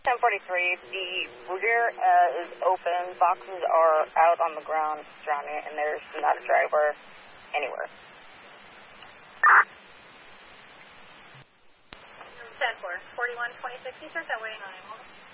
1043, the rear is open, boxes are out on the ground surrounding it, and there's not a driver anywhere. 10-4, 41-2060, start that waiting on him.